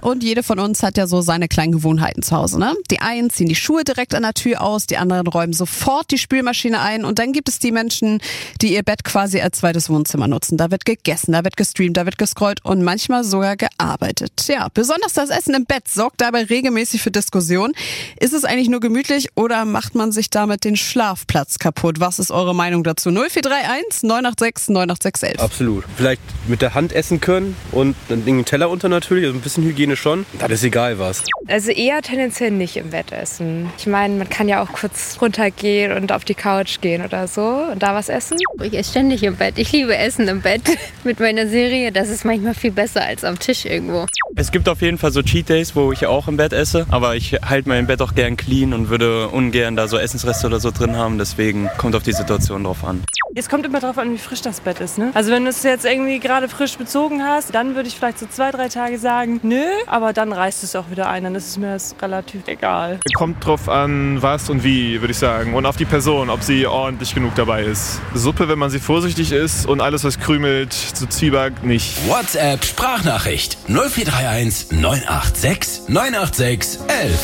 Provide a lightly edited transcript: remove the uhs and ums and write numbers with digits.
und jede von uns hat ja so seine kleinen Gewohnheiten zu Hause, ne? Die einen ziehen die Schuhe direkt an der Tür aus, die anderen räumen sofort die Spülmaschine ein und dann gibt es die Menschen, die ihr Bett quasi als zweites Wohnzimmer nutzen. Da wird gegessen, da wird gestreamt, da wird gescrollt und manchmal sogar gearbeitet. Ja, besonders das Essen im Bett sorgt dabei regelmäßig für Diskussionen. Ist es eigentlich nur gemütlich oder macht man sich damit den Schlafplatz kaputt? Was ist eure Meinung dazu? 0431 986 98611. Absolut. Vielleicht mit der Hand essen können und dann den Teller unter natürlich, also ein bisschen Hygiene schon. Das ist egal was. Also eher tendenziell nicht im Bett essen. Ich meine, man kann ja auch kurz runtergehen und auf die Couch gehen oder so und da was essen. Ich esse ständig im Bett. Ich liebe Essen im Bett mit meiner Serie. Das ist manchmal viel besser als am Tisch irgendwo. Es gibt auf jeden Fall so Cheat Days, wo ich auch im Bett esse. Aber ich halte mein Bett auch gern clean und würde ungern da so Essensreste oder so drin haben. Deswegen kommt auf die Situation drauf an. Es kommt immer darauf an, wie frisch das Bett ist, ne? Also wenn du es jetzt irgendwie gerade frisch bezogen hast, dann würde ich vielleicht so 2-3 Tage sagen, nö, aber dann reißt es auch wieder ein, dann ist es mir das relativ egal. Kommt drauf an, was und wie, würde ich sagen. Und auf die Person, ob sie ordentlich genug dabei ist. Suppe, wenn man sie vorsichtig isst und alles, was krümelt, so Zwieback nicht. WhatsApp Sprachnachricht 0431 986 986 11.